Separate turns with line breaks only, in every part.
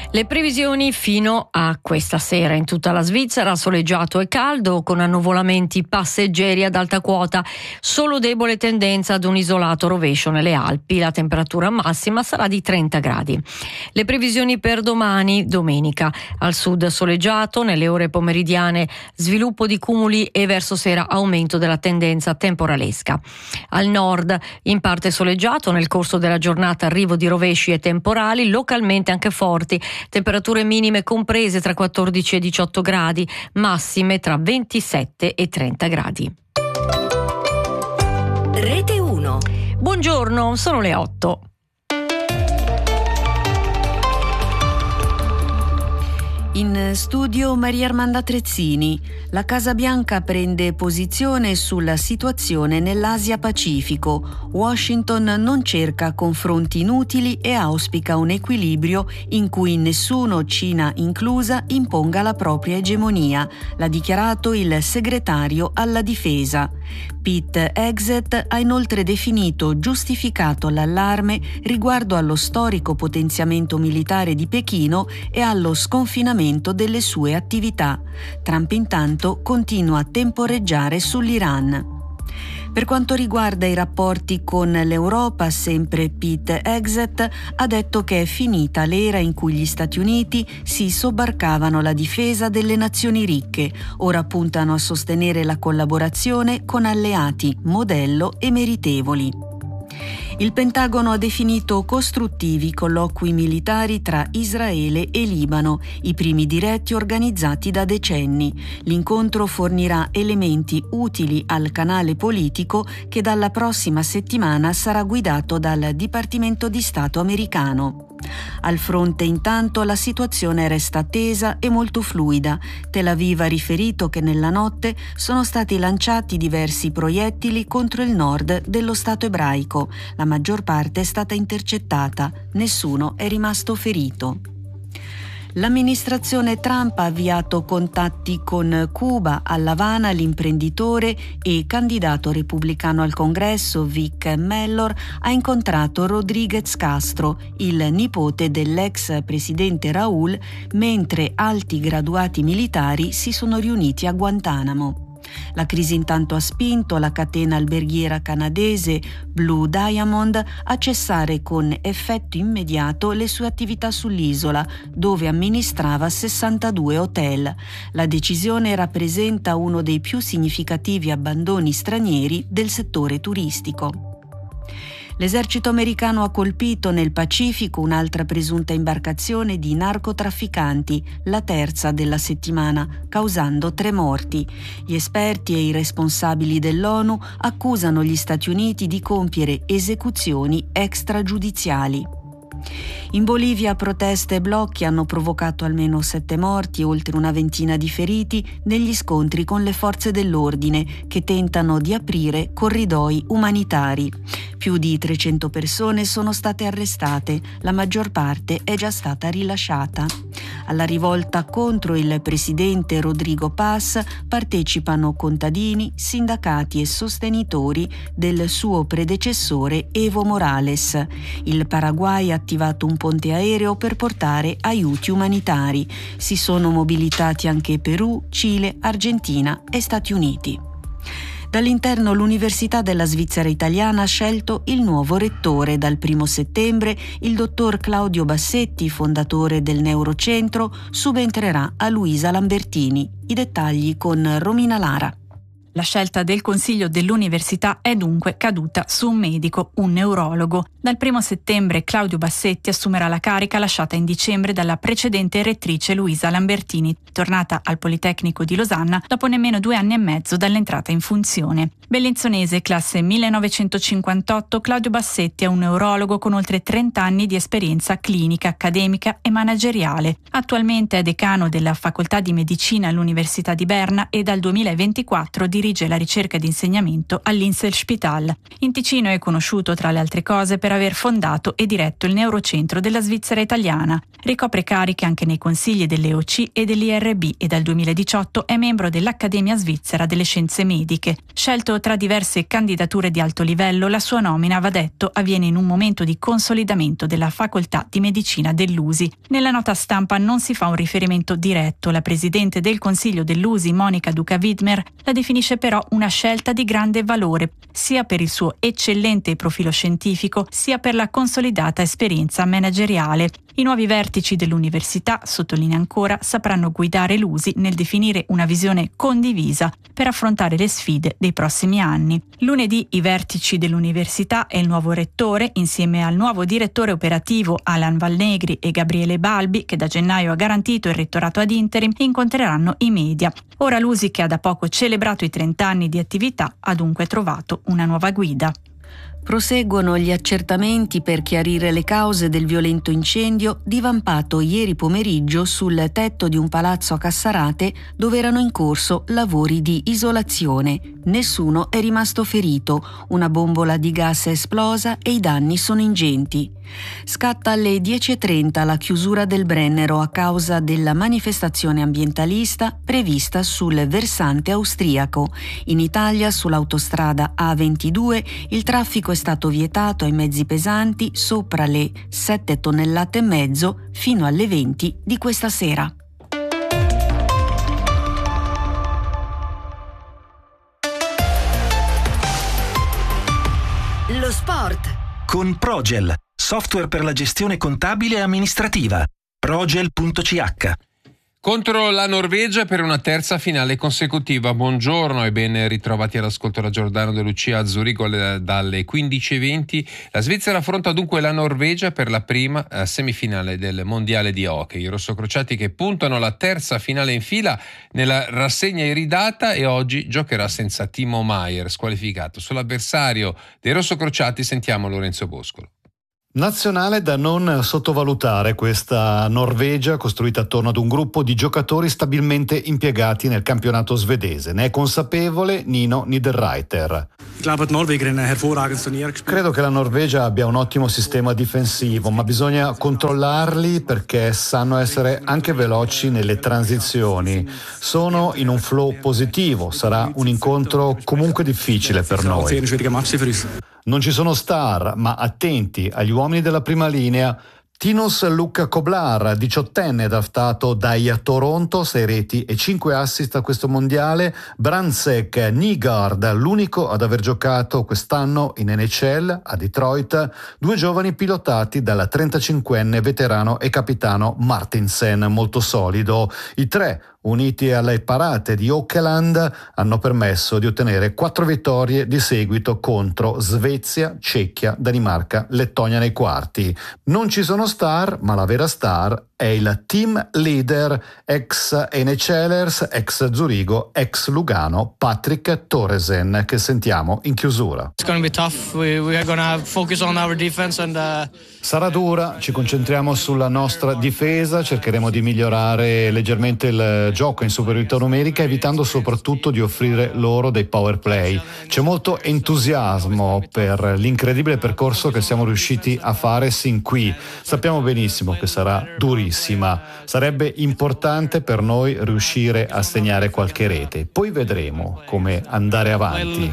Le previsioni fino a questa sera: in tutta la Svizzera soleggiato e caldo, con annuvolamenti passeggeri ad alta quota, solo debole tendenza ad un isolato rovescio nelle Alpi. La temperatura massima sarà di 30 gradi. Le previsioni per domani, domenica: al sud soleggiato, nelle ore pomeridiane sviluppo di cumuli e verso sera aumento della tendenza temporalesca. Al nord in parte soleggiato, nel corso della giornata arrivo di rovesci e temporali, localmente anche forti. Temperature minime comprese tra 14 e 18 gradi, massime tra 27 e 30 gradi.
Rete 1.
Buongiorno, sono le 8.
In studio Maria Armanda Trezzini. La Casa Bianca prende posizione sulla situazione nell'Asia Pacifico. Washington non cerca confronti inutili e auspica un equilibrio in cui nessuno, Cina inclusa, imponga la propria egemonia, l'ha dichiarato il segretario alla difesa. Pete Hegseth ha inoltre definito giustificato l'allarme riguardo allo storico potenziamento militare di Pechino e allo sconfinamento delle sue attività. Trump intanto continua a temporeggiare sull'Iran. Per quanto riguarda i rapporti con l'Europa, sempre Pete Hegseth ha detto che è finita l'era in cui gli Stati Uniti si sobbarcavano la difesa delle nazioni ricche. Ora puntano a sostenere la collaborazione con alleati, modello e meritevoli. Il Pentagono ha definito costruttivi colloqui militari tra Israele e Libano, i primi diretti organizzati da decenni. L'incontro fornirà elementi utili al canale politico che dalla prossima settimana sarà guidato dal Dipartimento di Stato americano. Al fronte intanto la situazione resta tesa e molto fluida. Tel Aviv ha riferito che nella notte sono stati lanciati diversi proiettili contro il nord dello Stato ebraico. La maggior parte è stata intercettata, nessuno è rimasto ferito. L'amministrazione Trump ha avviato contatti con Cuba. A L'Avana l'imprenditore e candidato repubblicano al Congresso Vic Mellor ha incontrato Rodríguez Castro, il nipote dell'ex presidente Raúl, mentre alti graduati militari si sono riuniti a Guantanamo. La crisi intanto ha spinto la catena alberghiera canadese Blue Diamond a cessare con effetto immediato le sue attività sull'isola, dove amministrava 62 hotel. La decisione rappresenta uno dei più significativi abbandoni stranieri del settore turistico. L'esercito americano ha colpito nel Pacifico un'altra presunta imbarcazione di narcotrafficanti, la terza della settimana, causando 3 morti. Gli esperti e i responsabili dell'ONU accusano gli Stati Uniti di compiere esecuzioni extragiudiziali. In Bolivia proteste e blocchi hanno provocato almeno 7 morti e oltre una ventina di feriti negli scontri con le forze dell'ordine che tentano di aprire corridoi umanitari. Più di 300 persone sono state arrestate, la maggior parte è già stata rilasciata. Alla rivolta contro il presidente Rodrigo Paz partecipano contadini, sindacati e sostenitori del suo predecessore Evo Morales. Il Paraguay ha attivato un ponte aereo per portare aiuti umanitari. Si sono mobilitati anche Perù, Cile, Argentina e Stati Uniti. Dall'interno l'Università della Svizzera Italiana ha scelto il nuovo rettore. Dal 1 settembre il dottor Claudio Bassetti, fondatore del Neurocentro, subentrerà a Luisa Lambertini. I dettagli con Romina Lara.
La scelta del Consiglio dell'Università è dunque caduta su un medico, un neurologo. Dal 1 settembre Claudio Bassetti assumerà la carica lasciata in dicembre dalla precedente rettrice Luisa Lambertini, tornata al Politecnico di Losanna dopo nemmeno 2 anni e mezzo dall'entrata in funzione. Bellinzonese, classe 1958, Claudio Bassetti è un neurologo con oltre 30 anni di esperienza clinica, accademica e manageriale. Attualmente è decano della Facoltà di Medicina all'Università di Berna e dal 2024 dirige dirige la ricerca di insegnamento all'Inselspital. In Ticino è conosciuto tra le altre cose per aver fondato e diretto il Neurocentro della Svizzera italiana. Ricopre cariche anche nei consigli dell'EOC e dell'IRB e dal 2018 è membro dell'Accademia Svizzera delle Scienze Mediche. Scelto tra diverse candidature di alto livello, la sua nomina, va detto, avviene in un momento di consolidamento della facoltà di medicina dell'USI. Nella nota stampa non si fa un riferimento diretto. La presidente del Consiglio dell'USI, Monica Duca-Widmer, la definisce però una scelta di grande valore, sia per il suo eccellente profilo scientifico, sia per la consolidata esperienza manageriale. I nuovi vertici dell'università, sottolinea ancora, sapranno guidare l'USI nel definire una visione condivisa per affrontare le sfide dei prossimi anni. Lunedì i vertici dell'università e il nuovo rettore, insieme al nuovo direttore operativo Alan Valnegri e Gabriele Balbi, che da gennaio ha garantito il rettorato ad interim, incontreranno i media. Ora l'USI, che ha da poco celebrato i 30 anni di attività, ha dunque trovato una nuova guida.
Proseguono gli accertamenti per chiarire le cause del violento incendio divampato ieri pomeriggio sul tetto di un palazzo a Cassarate dove erano in corso lavori di isolazione. Nessuno è rimasto ferito, una bombola di gas è esplosa e i danni sono ingenti. Scatta alle 10:30 la chiusura del Brennero a causa della manifestazione ambientalista prevista sul versante austriaco. In Italia, sull'autostrada A22, il traffico è stato vietato ai mezzi pesanti sopra le 7,5 tonnellate fino alle 20 di questa sera.
Lo sport
con Progel, software per la gestione contabile e amministrativa. Progel.ch.
Contro la Norvegia per una terza finale consecutiva. Buongiorno e ben ritrovati all'ascolto da Giordano De Lucia a Zurigo dalle 15:20. La Svizzera affronta dunque la Norvegia per la prima semifinale del mondiale di hockey. I rossocrociati che puntano alla terza finale in fila nella rassegna iridata, e oggi giocherà senza Timo Maier, squalificato. Sull'avversario dei rossocrociati sentiamo Lorenzo Boscolo.
Nazionale da non sottovalutare questa Norvegia costruita attorno ad un gruppo di giocatori stabilmente impiegati nel campionato svedese. Ne è consapevole Nino Niederreiter. Credo che la Norvegia abbia un ottimo sistema difensivo, ma bisogna controllarli perché sanno essere anche veloci nelle transizioni. Sono in un flow positivo, sarà un incontro comunque difficile per noi. Non ci sono star, ma attenti agli uomini della prima linea. Tinus Luca Koblar, 18enne draftato dai Toronto, 6 reti e 5 assist a questo mondiale. Brandtsek Nygaard, l'unico ad aver giocato quest'anno in NHL a Detroit. 2 giovani pilotati dal 35enne veterano e capitano Martinsen, molto solido. I 3, uniti alle parate di Åkeland, hanno permesso di ottenere 4 vittorie di seguito contro Svezia, Cecchia, Danimarca, Lettonia nei quarti. Non ci sono star, ma la vera star è il team leader, ex NHLers, ex Zurigo, ex Lugano, Patrick Thoresen, che sentiamo in chiusura. Sarà dura, ci concentriamo sulla nostra difesa, cercheremo di migliorare leggermente il gioco in superiorità numerica, evitando soprattutto di offrire loro dei power play. C'è molto entusiasmo per l'incredibile percorso che siamo riusciti a fare sin qui. Sappiamo benissimo che sarà durissimo. Sarebbe importante per noi riuscire a segnare qualche rete, poi vedremo come andare avanti.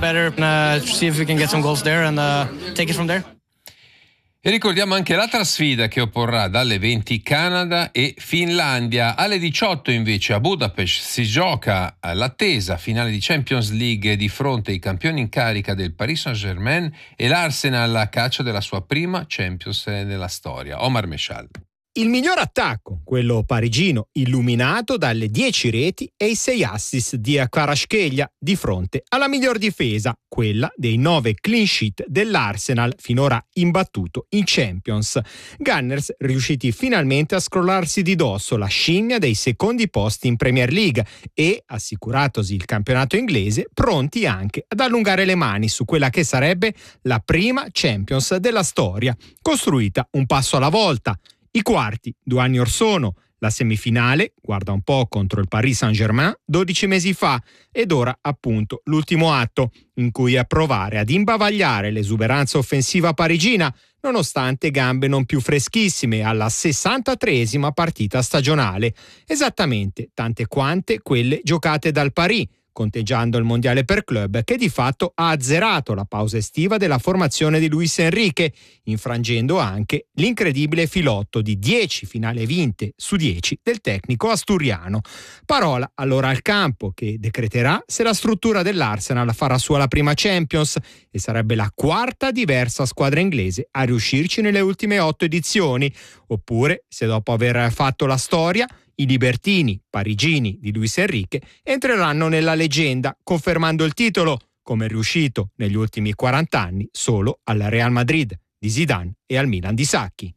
E ricordiamo anche l'altra sfida che opporrà dalle 20 Canada e Finlandia. Alle 18 invece a Budapest si gioca l'attesa finale di Champions League di fronte ai campioni in carica del Paris Saint-Germain e l'Arsenal a caccia della sua prima Champions nella storia. Omar Meshal.
Il miglior attacco, quello parigino, illuminato dalle 10 reti e i 6 assist di Kvaratskhelia, di fronte alla miglior difesa, quella dei 9 clean sheet dell'Arsenal, finora imbattuto in Champions. Gunners riusciti finalmente a scrollarsi di dosso la scimmia dei secondi posti in Premier League e, assicuratosi il campionato inglese, pronti anche ad allungare le mani su quella che sarebbe la prima Champions della storia, costruita un passo alla volta. I quarti, 2 anni or sono, La semifinale, guarda un po', contro il Paris Saint-Germain 12 mesi fa, ed ora appunto l'ultimo atto in cui provare ad imbavagliare l'esuberanza offensiva parigina nonostante gambe non più freschissime alla 63esima partita stagionale, esattamente tante quante quelle giocate dal Paris, conteggiando il mondiale per club che di fatto ha azzerato la pausa estiva della formazione di Luis Enrique, infrangendo anche l'incredibile filotto di 10 finali vinte su 10 del tecnico asturiano. Parola allora al campo, che decreterà se la struttura dell'Arsenal farà sua la prima Champions e sarebbe la quarta diversa squadra inglese a riuscirci nelle ultime 8 edizioni, oppure se dopo aver fatto la storia i libertini parigini di Luis Enrique entreranno nella leggenda, confermando il titolo, come è riuscito negli ultimi 40 anni solo al Real Madrid di Zidane e al Milan di Sacchi.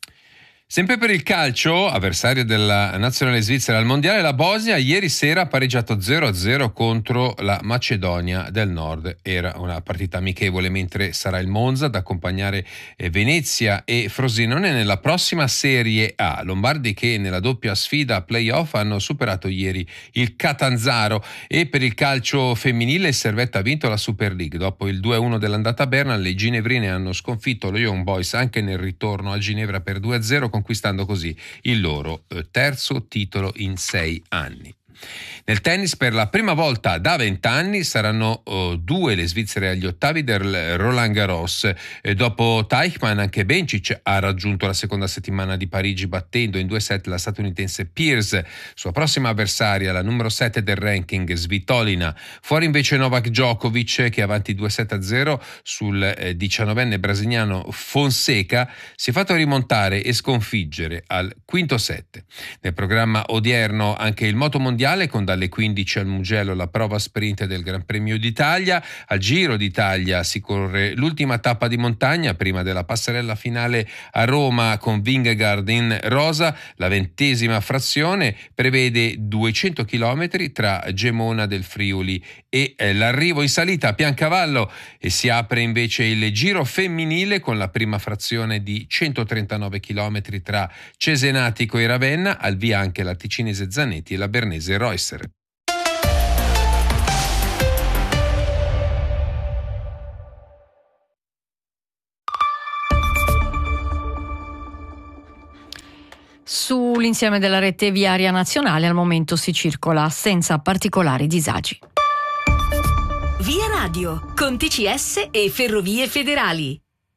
Sempre per il calcio, avversario della nazionale svizzera al mondiale, la Bosnia ieri sera ha pareggiato 0-0 contro la Macedonia del Nord. Era una partita amichevole, mentre sarà il Monza ad accompagnare Venezia e Frosinone nella prossima Serie A. Lombardi che nella doppia sfida a playoff hanno superato ieri il Catanzaro. E per il calcio femminile il Servette ha vinto la Super League. Dopo il 2-1 dell'andata a Berna, le ginevrine hanno sconfitto lo Young Boys anche nel ritorno a Ginevra per 2-0, conquistando così il loro terzo titolo in 6 anni. Nel tennis, per la prima volta da 20 anni saranno 2 le svizzere agli ottavi del Roland Garros. Dopo Teichmann, anche Bencic ha raggiunto la seconda settimana di Parigi, battendo in 2 set la statunitense Pierce. Sua prossima avversaria, la numero 7 del ranking, Svitolina. Fuori invece Novak Djokovic, che è avanti 2-7-0 sul 19enne brasiliano Fonseca, si è fatto rimontare e sconfiggere al quinto set. Nel programma odierno anche il motomondiale, con dalle 15 al Mugello la prova sprint del Gran Premio d'Italia. Al Giro d'Italia si corre l'ultima tappa di montagna prima della passerella finale a Roma con Vingegaard in rosa. La 20ª frazione prevede 200 km tra Gemona del Friuli e l'arrivo in salita a Piancavallo, e si apre invece il Giro femminile con la prima frazione di 139 km tra Cesenatico e Ravenna. Al via anche la ticinese Zanetti e la bernese Reusser.
Sull'insieme della rete viaria nazionale al momento si circola senza particolari disagi.
Via Radio con TCS e Ferrovie Federali.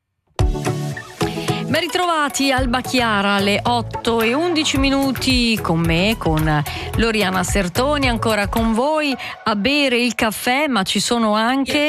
Ben ritrovati Alba Chiara alle 8:11 con me, con Loriana Sertoni, ancora con voi a bere il caffè, ma ci sono anche